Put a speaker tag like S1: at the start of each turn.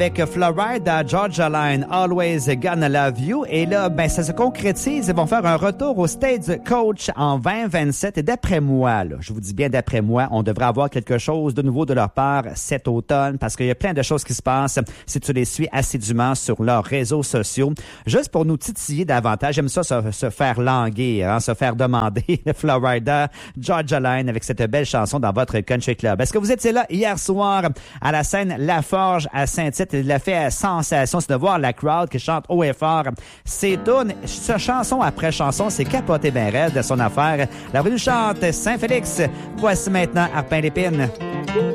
S1: Avec Florida Georgia Line, Always Gonna Love You. Et là, ça se concrétise. Ils vont faire un retour au Stagecoach en 2027. Et d'après moi, là, je vous dis bien d'après moi, on devrait avoir quelque chose de nouveau de leur part cet automne parce qu'il y a plein de choses qui se passent si tu les suis assidûment sur leurs réseaux sociaux. Juste pour nous titiller davantage, j'aime ça se faire languir, se faire demander Florida Georgia Line avec cette belle chanson dans votre country club. Est-ce que vous étiez là hier soir à la scène La Forge à Saint-Tite? Il a fait sensation, c'est de voir la crowd qui chante haut et fort. C'est tourne, chanson après chanson, c'est capoté ben raide de son affaire. La rue du chante Saint-Félix. Voici maintenant Arpin l'Épine.